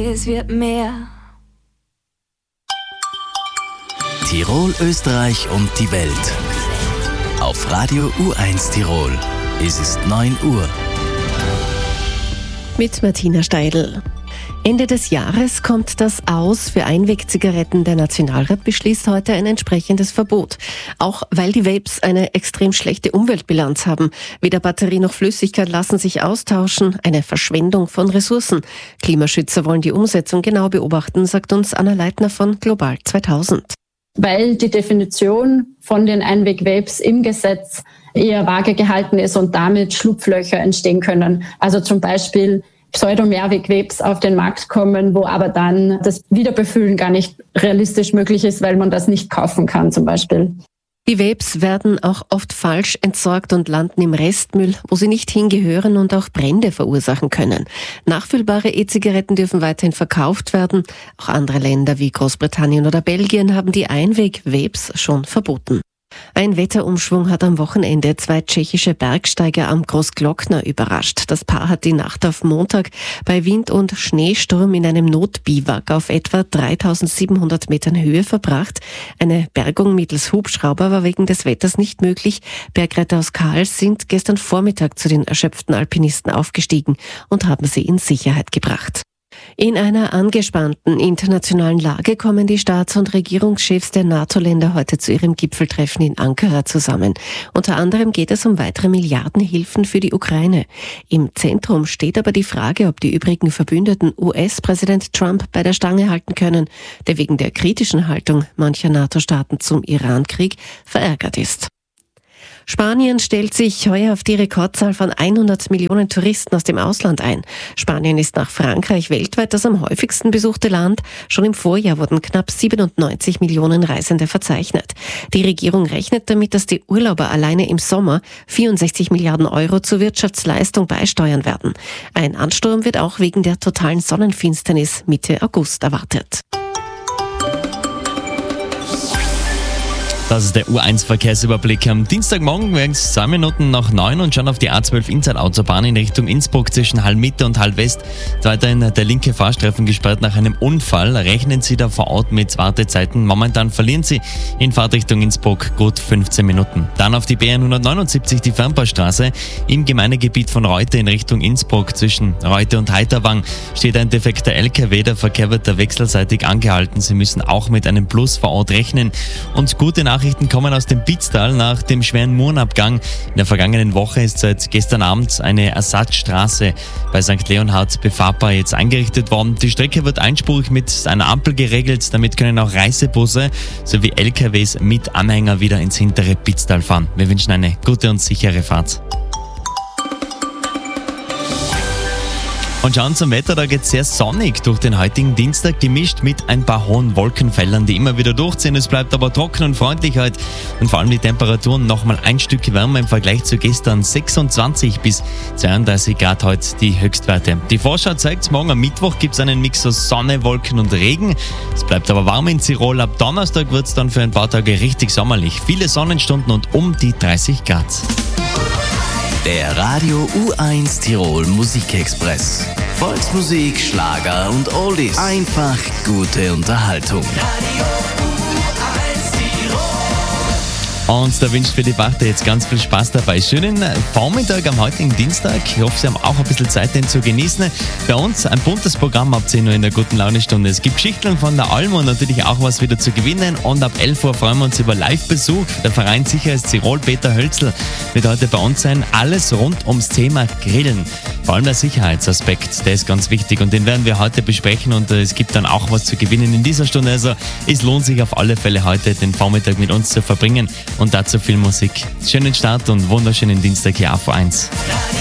es wird mehr. Tirol, Österreich und die Welt. Auf Radio U1 Tirol. Es ist 9 Uhr. Mit Martina Steidl. Ende des Jahres kommt das Aus für Einwegzigaretten. Der Nationalrat beschließt heute ein entsprechendes Verbot. Auch weil die Vapes eine extrem schlechte Umweltbilanz haben. Weder Batterie noch Flüssigkeit lassen sich austauschen. Eine Verschwendung von Ressourcen. Klimaschützer wollen die Umsetzung genau beobachten, sagt uns Anna Leitner von Global 2000. Weil die Definition von den Einweg-Vapes im Gesetz eher vage gehalten ist und damit Schlupflöcher entstehen können. Also zum Beispiel Pseudo-Mehrweg-Vapes auf den Markt kommen, wo aber dann das Wiederbefüllen gar nicht realistisch möglich ist, weil man das nicht kaufen kann zum Beispiel. Die Vapes werden auch oft falsch entsorgt und landen im Restmüll, wo sie nicht hingehören und auch Brände verursachen können. Nachfüllbare E-Zigaretten dürfen weiterhin verkauft werden. Auch andere Länder wie Großbritannien oder Belgien haben die Einweg-Vapes schon verboten. Ein Wetterumschwung hat am Wochenende 2 tschechische Bergsteiger am Großglockner überrascht. Das Paar hat die Nacht auf Montag bei Wind und Schneesturm in einem Notbiwak auf etwa 3700 Metern Höhe verbracht. Eine Bergung mittels Hubschrauber war wegen des Wetters nicht möglich. Bergretter aus Kals sind gestern Vormittag zu den erschöpften Alpinisten aufgestiegen und haben sie in Sicherheit gebracht. In einer angespannten internationalen Lage kommen die Staats- und Regierungschefs der NATO-Länder heute zu ihrem Gipfeltreffen in Ankara zusammen. Unter anderem geht es um weitere Milliardenhilfen für die Ukraine. Im Zentrum steht aber die Frage, ob die übrigen Verbündeten US-Präsident Trump bei der Stange halten können, der wegen der kritischen Haltung mancher NATO-Staaten zum Iran-Krieg verärgert ist. Spanien stellt sich heuer auf die Rekordzahl von 100 Millionen Touristen aus dem Ausland ein. Spanien ist nach Frankreich weltweit das am häufigsten besuchte Land. Schon im Vorjahr wurden knapp 97 Millionen Reisende verzeichnet. Die Regierung rechnet damit, dass die Urlauber alleine im Sommer 64 Milliarden Euro zur Wirtschaftsleistung beisteuern werden. Ein Ansturm wird auch wegen der totalen Sonnenfinsternis Mitte August erwartet. Das ist der U1-Verkehrsüberblick. Am Dienstagmorgen werden es 2 Minuten nach 9 und schon auf die A12 Inside-Autobahn in Richtung Innsbruck zwischen Hallmitte und Hallwest. Weiterhin der linke Fahrstreifen gesperrt nach einem Unfall. Rechnen Sie da vor Ort mit Wartezeiten. Momentan verlieren Sie in Fahrtrichtung Innsbruck gut 15 Minuten. Dann auf die B179, die Fernpaarstraße. Im Gemeindegebiet von Reute in Richtung Innsbruck zwischen Reute und Heiterwang steht ein defekter LKW. Der Verkehr wird da wechselseitig angehalten. Sie müssen auch mit einem Plus vor Ort rechnen. Und gute Nachrichten kommen aus dem Pitztal nach dem schweren Murnabgang. In der vergangenen Woche ist seit gestern Abend eine Ersatzstraße bei St. Leonhard befahrbar jetzt eingerichtet worden. Die Strecke wird einspurig mit einer Ampel geregelt. Damit können auch Reisebusse sowie LKWs mit Anhänger wieder ins hintere Pitztal fahren. Wir wünschen eine gute und sichere Fahrt. Und schauen zum Wetter, da geht es sehr sonnig durch den heutigen Dienstag, gemischt mit ein paar hohen Wolkenfeldern, die immer wieder durchziehen. Es bleibt aber trocken und freundlich heute und vor allem die Temperaturen nochmal ein Stück wärmer im Vergleich zu gestern. 26 bis 32 Grad heute die Höchstwerte. Die Vorschau zeigt, morgen am Mittwoch gibt es einen Mix aus Sonne, Wolken und Regen. Es bleibt aber warm in Tirol. Ab Donnerstag wird es dann für ein paar Tage richtig sommerlich. Viele Sonnenstunden und um die 30 Grad. Der Radio U1 Tirol Musikexpress. Volksmusik, Schlager und Oldies. Einfach gute Unterhaltung. Und da wünscht für die Warte jetzt ganz viel Spaß dabei. Schönen Vormittag am heutigen Dienstag. Ich hoffe, Sie haben auch ein bisschen Zeit, den zu genießen. Bei uns ein buntes Programm ab 10 Uhr in der guten Laune-Stunde. Es gibt Geschichten von der Alm und natürlich auch was wieder zu gewinnen. Und ab 11 Uhr freuen wir uns über Live-Besuch. Der Verein Sicherheits Tirol, Peter Hölzl, wird heute bei uns sein. Alles rund ums Thema Grillen. Vor allem der Sicherheitsaspekt, der ist ganz wichtig und den werden wir heute besprechen und es gibt dann auch was zu gewinnen in dieser Stunde. Also es lohnt sich auf alle Fälle heute den Vormittag mit uns zu verbringen und dazu viel Musik. Schönen Start und wunderschönen Dienstag hier auf 1.